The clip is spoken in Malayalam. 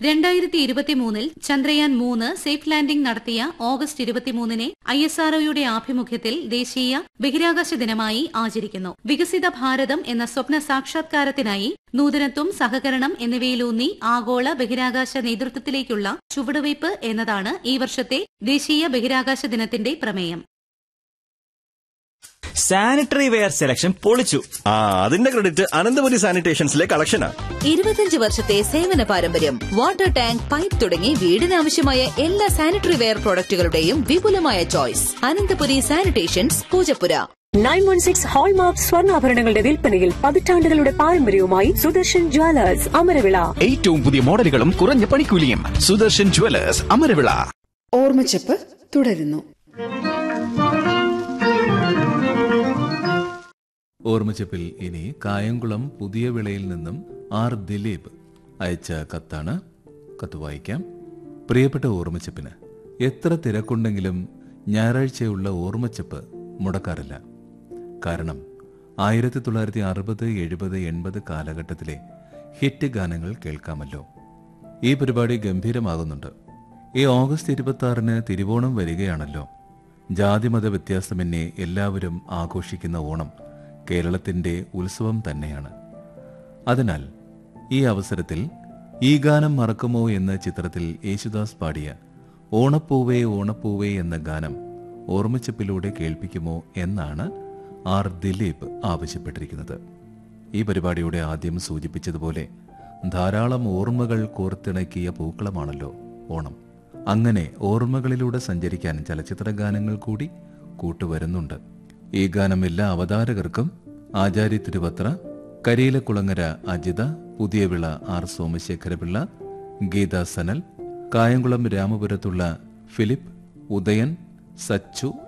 2023 ചന്ദ്രയാൻ 3 സേഫ് ലാൻഡിംഗ് നടത്തിയ ഓഗസ്റ്റ് 23 ISROയുടെ ആഭിമുഖ്യത്തിൽ ദേശീയ ബഹിരാകാശ ദിനമായി ആചരിക്കുന്നു. വികസിത ഭാരതം എന്ന സ്വപ്ന സാക്ഷാത്കാരത്തിനായി നൂതനത്വം, സഹകരണം എന്നിവയിലൂന്നി ആഗോള ബഹിരാകാശ നേതൃത്വത്തിലേക്കുള്ള ചുവടുവയ്പ് എന്നതാണ് ഈ വർഷത്തെ ദേശീയ ബഹിരാകാശ ദിനത്തിന്റെ പ്രമേയം. സാനിറ്ററി വെയർ സെലക്ഷൻ പൊളിച്ചു. അതിന്റെ ക്രെഡിറ്റ് അനന്തപുരി സാനിറ്റേഷൻസിലെ കളക്ഷനാ. 25 വർഷത്തെ സേവന പാരമ്പര്യം. വാട്ടർ ടാങ്ക്, പൈപ്പ് തുടങ്ങി വീടിനാവശ്യമായ എല്ലാ സാനിറ്ററി വെയർ പ്രോഡക്റ്റുകളുടെയും വിപുലമായ choice. Ananthapuri sanitations, Poojappura. 916 hallmark സ്വർണ്ണാഭരണങ്ങളുടെ വിൽപ്പനയിൽ പതിറ്റാണ്ടുകളുടെ പാരമ്പര്യവുമായി സുദർശൻ ജ്വല്ലേഴ്സ്, അമരവിള. ഏറ്റവും പുതിയ മോഡലുകളും കുറഞ്ഞ പണിക്കൂലിയും. സുദർശൻ ജ്വല്ലേഴ്സ്, അമരവിള. ഓർമ്മച്ചപ്പ് തുടരുന്നു. ഓർമ്മച്ചപ്പിൽ ഇനി കായംകുളം പുതിയ വിളയിൽ നിന്നും ആർ ദിലീപ് അയച്ച കത്താണ്. കത്ത് വായിക്കാം. പ്രിയപ്പെട്ട ഓർമ്മച്ചപ്പിന്, എത്ര തിരക്കുണ്ടെങ്കിലും ഞായറാഴ്ചയുള്ള ഓർമ്മച്ചപ്പ് മുടക്കാറില്ല. കാരണം 1960, 70, 80 കാലഘട്ടത്തിലെ ഹിറ്റ് ഗാനങ്ങൾ കേൾക്കാമല്ലോ. ഈ പരിപാടി ഗംഭീരമാകുന്നുണ്ട്. ഈ ഓഗസ്റ്റ് 26 തിരുവോണം വരികയാണല്ലോ. ജാതിമത വ്യത്യാസമെന്നെ എല്ലാവരും ആഘോഷിക്കുന്ന ഓണം കേരളത്തിന്റെ ഉത്സവം തന്നെയാണ്. അതിനാൽ ഈ അവസരത്തിൽ ഈ ഗാനം മറക്കുമോ എന്ന ചിത്രത്തിൽ യേശുദാസ് പാടിയ ഓണപ്പൂവേ ഓണപ്പൂവേ എന്ന ഗാനം ഓർമ്മച്ചപ്പിലൂടെ കേൾപ്പിക്കുമോ എന്നാണ് ആർ ദിലീപ് ആവശ്യപ്പെട്ടിരിക്കുന്നത്. ഈ പരിപാടിയുടെ ആദ്യം സൂചിപ്പിച്ചതുപോലെ ധാരാളം ഓർമ്മകൾ കോർത്തിണക്കിയ പൂക്കളമാണല്ലോ ഓണം. അങ്ങനെ ഓർമ്മകളിലൂടെ സഞ്ചരിക്കാൻ ചലച്ചിത്ര ഗാനങ്ങൾ കൂടി കൂട്ടുവരുന്നുണ്ട്. ഈ ഗാനം എല്ലാ അവതാരകർക്കും ആചാര്യ തിരുവത്ര, കരിയിലക്കുളങ്ങര അജിത, പുതിയവിള ആർ സോമശേഖരപിള്ള, ഗീത സനൽ, കായംകുളം രാമപുരത്തുള്ള ഫിലിപ്പ്, ഉദയൻ, സച്ചു